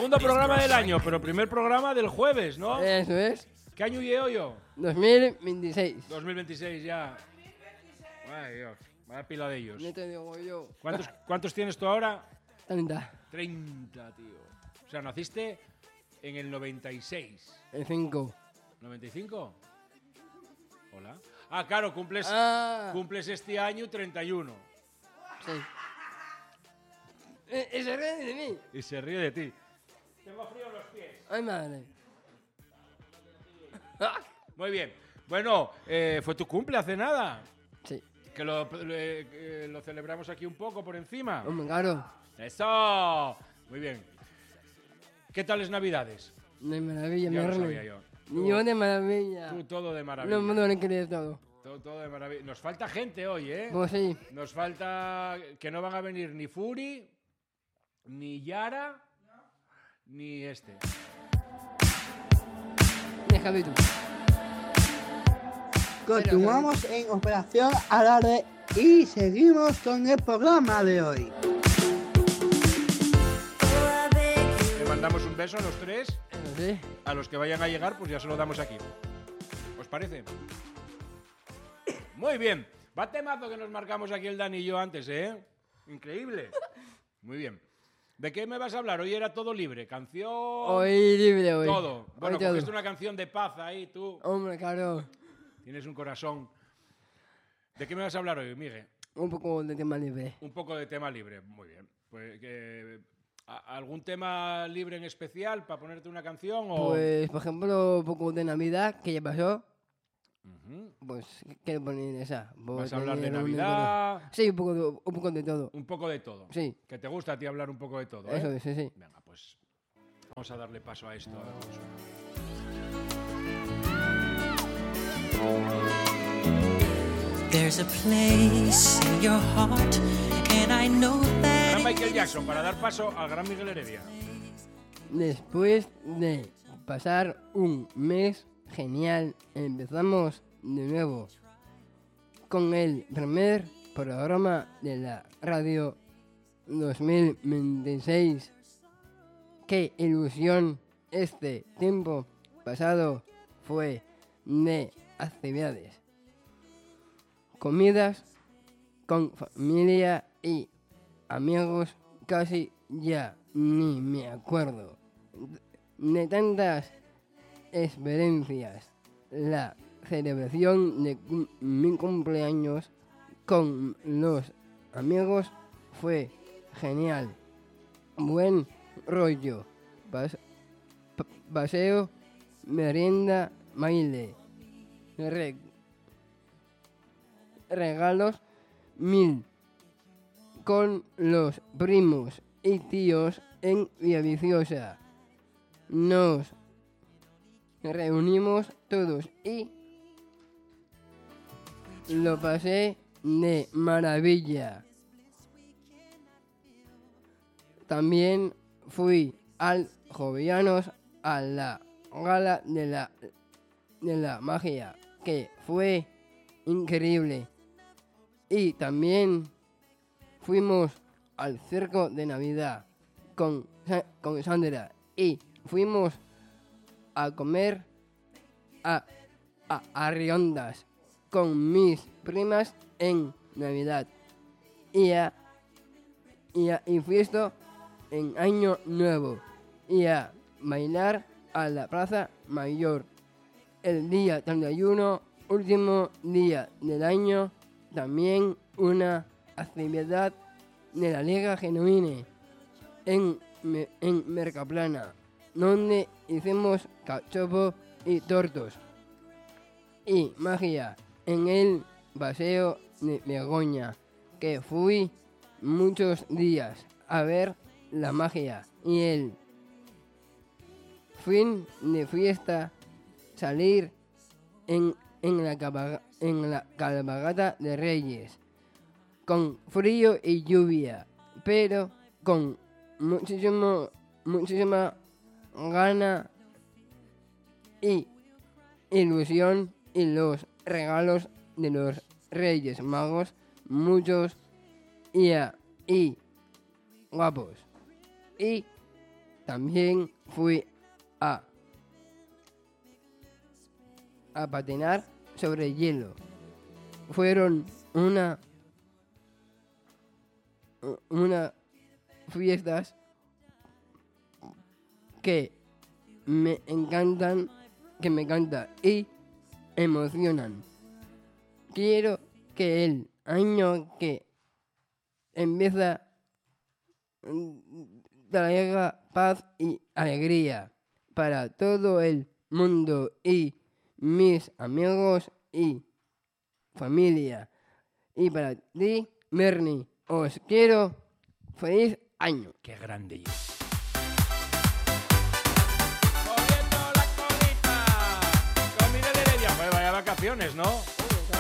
Segundo programa del año, pero primer programa del jueves, ¿no? Eso es. ¿Qué año llevo yo? 2026. 2026 ya. Ay, Dios. Vaya pila de ellos. No te digo yo. ¿Cuántos tienes tú ahora? 30. 30, tío. O sea, naciste en el 96. El 5. ¿95? Hola. Ah, claro, cumples este año 31. Sí. Y se ríe de mí. Y se ríe de ti. Tengo frío en los pies. Ay, madre. Muy bien. Bueno, fue tu cumple hace nada. Sí. Que lo celebramos aquí un poco por encima. Hombre, claro. ¡Eso! Muy bien. ¿Qué tal es Navidades? De maravilla, Ya me lo río. sabía yo. Yo de maravilla. Tú todo de maravilla. No me duele creer todo. Todo de maravilla. Nos falta gente hoy, ¿eh? Pues sí. Nos falta que no van a venir ni Furi, ni Yara, ni este. Déjame tú. Continuamos en Operación Alarde y seguimos con el programa de hoy. Le mandamos un beso a los tres. Eso sí. A los que vayan a llegar, pues ya se lo damos aquí. ¿Os parece? Muy bien. Va temazo que nos marcamos aquí el Dani y yo antes, ¿eh? Increíble. Muy bien. ¿De qué me vas a hablar? Hoy era todo libre. Canción... Hoy libre, hoy. Todo. Bueno, Hoy todo. cogiste una canción de paz ahí, tú. Hombre, claro. Tienes un corazón. ¿De qué me vas a hablar hoy, Miguel? Un poco de tema libre. Un poco de tema libre. Muy bien. Pues, ¿algún tema libre en especial para ponerte una canción? O... Pues, por ejemplo, un poco de Navidad, que ya pasó. Ujú. Pues quiero poner esa. ¿Vas a hablar de Tener un Navidad? Sí, un poco de todo. Un poco de todo. Sí. Que te gusta a ti hablar un poco de todo, Eso ¿eh? es, sí, sí. Venga, pues vamos a darle paso a esto. There's a place in your heart, and I know that. Gran Michael Jackson para dar paso al gran Miguel Heredia. Después de pasar un mes genial, empezamos de nuevo con el primer programa de la radio 2026. Qué ilusión este tiempo pasado fue de actividades, comidas con familia y amigos, casi ya ni me acuerdo de tantas experiencias. La celebración de mi cumpleaños con los amigos fue genial. Buen rollo, paseo, merienda, baile, regalos 1000 con los primos y tíos en Villaviciosa. Nos reunimos todos y lo pasé de maravilla. También fui al Jovellanos a la gala de la magia, que fue increíble. Y también fuimos al circo de Navidad con Sandra y fuimos a comer a Riondas con mis primas en Navidad y fiesta en Año Nuevo y a bailar a la Plaza Mayor el día 31, último día del año. También una actividad de la Liga Genuine en Mercaplana, donde hicimos cachopo y tortos y magia en el Paseo de Begoña, que fui muchos días a ver la magia y el fin de fiesta salir en la cabalgata de Reyes con frío y lluvia, pero con muchísima gana y ilusión, y los regalos de los Reyes Magos muchos y guapos, y también fui a patinar sobre hielo. Fueron unas fiestas que me encantan y emocionan. Quiero que el año que empieza traiga paz y alegría para todo el mundo y mis amigos y familia. Y para ti, Bernie, os quiero feliz año. Qué grande yo. Moviendo la colita. Con Miguel Heredia. Pues vaya vacaciones, ¿no?